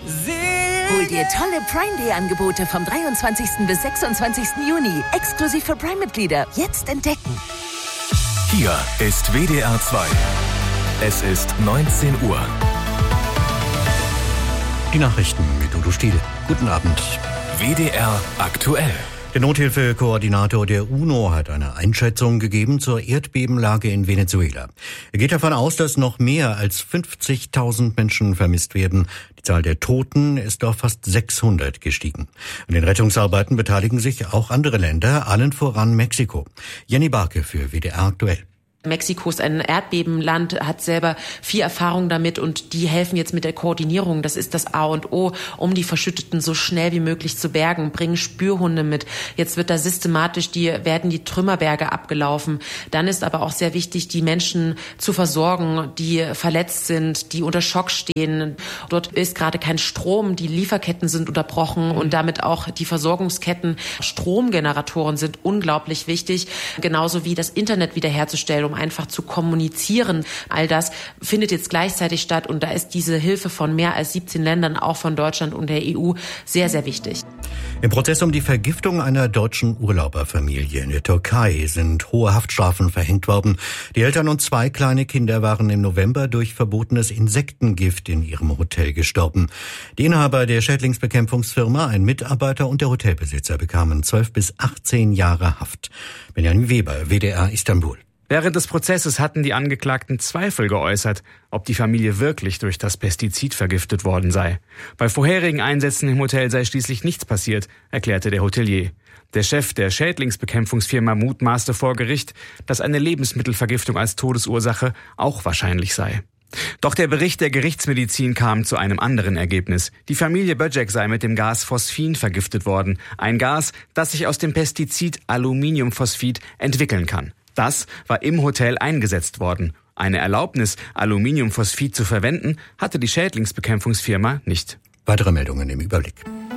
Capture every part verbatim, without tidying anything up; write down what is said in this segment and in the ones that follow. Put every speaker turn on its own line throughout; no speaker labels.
Hol dir tolle Prime-Day-Angebote vom dreiundzwanzigsten bis sechsundzwanzigsten Juni. Exklusiv für Prime-Mitglieder. Jetzt entdecken.
Hier ist W D R zwei. Es ist neunzehn Uhr.
Die Nachrichten mit Udo Stiel. Guten Abend.
W D R aktuell.
Der Nothilfekoordinator der UNO hat eine Einschätzung gegeben zur Erdbebenlage in Venezuela. Er geht davon aus, dass noch mehr als fünfzigtausend Menschen vermisst werden. Die Zahl der Toten ist auf fast sechshundert gestiegen. An den Rettungsarbeiten beteiligen sich auch andere Länder, allen voran Mexiko. Jenny Barke für W D R aktuell.
Mexiko ist ein Erdbebenland, hat selber viel Erfahrung damit und die helfen jetzt mit der Koordinierung. Das ist das A und O, um die Verschütteten so schnell wie möglich zu bergen, bringen Spürhunde mit. Jetzt wird da systematisch, die werden die Trümmerberge abgelaufen. Dann ist aber auch sehr wichtig, die Menschen zu versorgen, die verletzt sind, die unter Schock stehen. Dort ist gerade kein Strom, die Lieferketten sind unterbrochen und damit auch die Versorgungsketten. Stromgeneratoren sind unglaublich wichtig, genauso wie das Internet wiederherzustellen, um einfach zu kommunizieren. All das findet jetzt gleichzeitig statt und da ist diese Hilfe von mehr als siebzehn Ländern, auch von Deutschland und der E U, sehr, sehr wichtig.
Im Prozess um die Vergiftung einer deutschen Urlauberfamilie in der Türkei sind hohe Haftstrafen verhängt worden. Die Eltern und zwei kleine Kinder waren im November durch verbotenes Insektengift in ihrem Hotel gestorben. Die Inhaber der Schädlingsbekämpfungsfirma, ein Mitarbeiter und der Hotelbesitzer bekamen zwölf bis achtzehn Jahre Haft. Benjamin Weber, W D R Istanbul.
Während des Prozesses hatten die Angeklagten Zweifel geäußert, ob die Familie wirklich durch das Pestizid vergiftet worden sei. Bei vorherigen Einsätzen im Hotel sei schließlich nichts passiert, erklärte der Hotelier. Der Chef der Schädlingsbekämpfungsfirma mutmaßte vor Gericht, dass eine Lebensmittelvergiftung als Todesursache auch wahrscheinlich sei. Doch der Bericht der Gerichtsmedizin kam zu einem anderen Ergebnis. Die Familie Böcek sei mit dem Gas Phosphin vergiftet worden. Ein Gas, das sich aus dem Pestizid Aluminiumphosphid entwickeln kann. Das war im Hotel eingesetzt worden. Eine Erlaubnis, Aluminiumphosphid zu verwenden, hatte die Schädlingsbekämpfungsfirma nicht.
Weitere Meldungen im Überblick.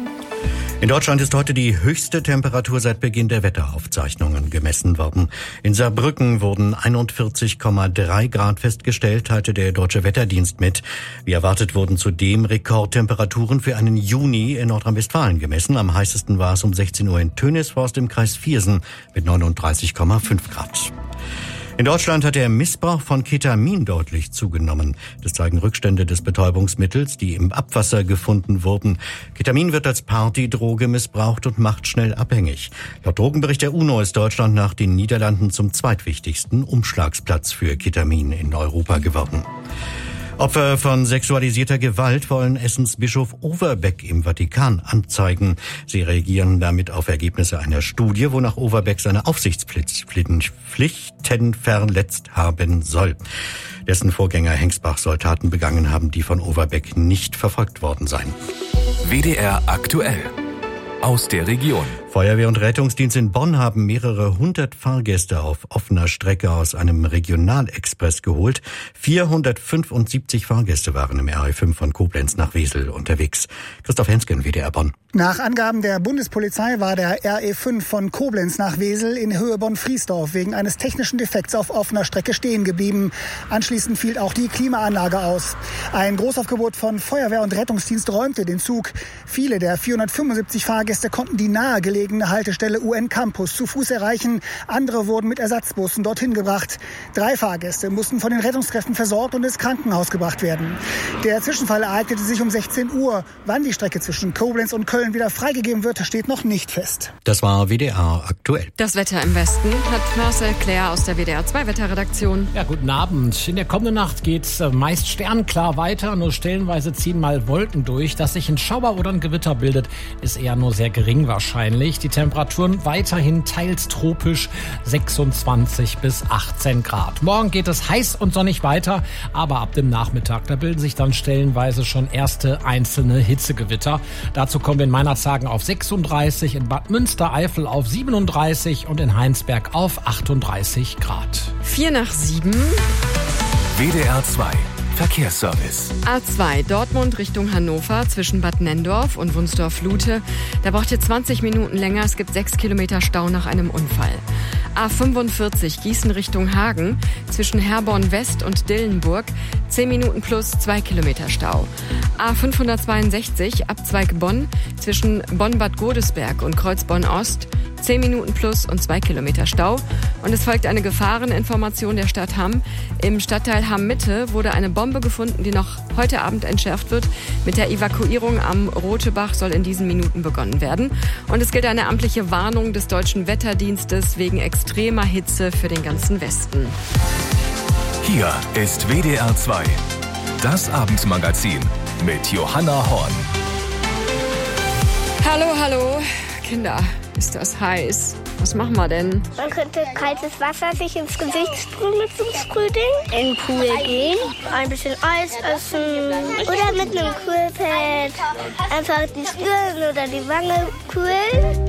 In Deutschland ist heute die höchste Temperatur seit Beginn der Wetteraufzeichnungen gemessen worden. In Saarbrücken wurden einundvierzig Komma drei Grad festgestellt, teilte der Deutsche Wetterdienst mit. Wie erwartet wurden zudem Rekordtemperaturen für einen Juni in Nordrhein-Westfalen gemessen. Am heißesten war es um sechzehn Uhr in Tönisforst im Kreis Viersen mit neununddreißig Komma fünf Grad. In Deutschland hat der Missbrauch von Ketamin deutlich zugenommen. Das zeigen Rückstände des Betäubungsmittels, die im Abwasser gefunden wurden. Ketamin wird als Partydroge missbraucht und macht schnell abhängig. Laut Drogenbericht der UNO ist Deutschland nach den Niederlanden zum zweitwichtigsten Umschlagsplatz für Ketamin in Europa geworden. Opfer von sexualisierter Gewalt wollen Essens Bischof Overbeck im Vatikan anzeigen. Sie reagieren damit auf Ergebnisse einer Studie, wonach Overbeck seine Aufsichtspflichten verletzt haben soll. Dessen Vorgänger Hengsbach soll Taten begangen haben, die von Overbeck nicht verfolgt worden seien.
W D R aktuell. Aus der Region.
Feuerwehr und Rettungsdienst in Bonn haben mehrere hundert Fahrgäste auf offener Strecke aus einem Regionalexpress geholt. vierhundertfünfundsiebzig Fahrgäste waren im R E fünf von Koblenz nach Wesel unterwegs. Christoph Hensken, W D R Bonn.
Nach Angaben der Bundespolizei war der R E fünf von Koblenz nach Wesel in Höhe Bonn-Friesdorf wegen eines technischen Defekts auf offener Strecke stehen geblieben. Anschließend fiel auch die Klimaanlage aus. Ein Großaufgebot von Feuerwehr und Rettungsdienst räumte den Zug. Viele der vierhundertfünfundsiebzig Fahrgäste konnten die nahegelegene Haltestelle U N Campus zu Fuß erreichen. Andere wurden mit Ersatzbussen dorthin gebracht. Drei Fahrgäste mussten von den Rettungskräften versorgt und ins Krankenhaus gebracht werden. Der Zwischenfall ereignete sich um sechzehn Uhr. Wann die Strecke zwischen Koblenz und Köln wieder freigegeben wird, steht noch nicht fest.
Das war W D R aktuell.
Das Wetter im Westen hat Marcel Claire aus der W D R zwei Wetterredaktion.
Ja, guten Abend. In der kommenden Nacht geht's meist sternklar weiter. Nur stellenweise ziehen mal Wolken durch. Dass sich ein Schauer oder ein Gewitter bildet, ist eher nur sehr gering wahrscheinlich. Die Temperaturen weiterhin teils tropisch, sechsundzwanzig bis achtzehn Grad. Morgen geht es heiß und sonnig weiter, aber ab dem Nachmittag, da bilden sich dann stellenweise schon erste einzelne Hitzegewitter. Dazu kommen wir in Meinerzhagen auf sechsunddreißig, in Bad Münstereifel auf siebenunddreißig und in Heinsberg auf achtunddreißig Grad.
Vier nach sieben.
W D R zwei. Verkehrsservice.
A zwei Dortmund Richtung Hannover zwischen Bad Nenndorf und Wunsdorf-Lute. Da braucht ihr zwanzig Minuten länger. Es gibt sechs Kilometer Stau nach einem Unfall. A fünfundvierzig Gießen Richtung Hagen zwischen Herborn West und Dillenburg zehn Minuten plus zwei Kilometer Stau. A fünfhundertzweiundsechzig Abzweig Bonn zwischen Bonn-Bad Godesberg und Kreuzbonn Ost zehn Minuten plus und zwei Kilometer Stau. Und es folgt eine Gefahreninformation der Stadt Hamm. Im Stadtteil Hamm-Mitte wurde eine Bombe gefunden, die noch heute Abend entschärft wird. Mit der Evakuierung am Rotebach soll in diesen Minuten begonnen werden. Und es gilt eine amtliche Warnung des Deutschen Wetterdienstes wegen extremer Hitze für den ganzen Westen.
Hier ist W D R zwei, das Abendmagazin mit Johanna Horn.
Hallo, hallo, Kinder. Ist das heiß? Was machen wir denn?
Man könnte kaltes Wasser sich ins Gesicht sprühen mit so einem Sprühding. In den Pool gehen, ein bisschen Eis essen oder mit einem Kühlpad einfach die Stirn oder die Wange kühlen.